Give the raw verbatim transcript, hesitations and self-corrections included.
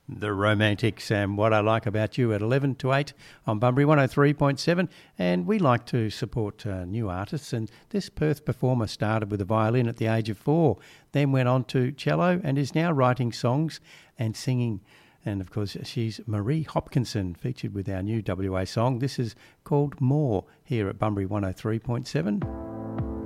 The Romantics and What I Like About You at eleven to eight on Bunbury one oh three point seven, and we like to support uh, new artists, and this Perth performer started with a violin at the age of four, then went on to cello and is now writing songs and singing. And of course she's Marie Hopkinson, featured with our new W A song. This is called More here at Bunbury one oh three point seven.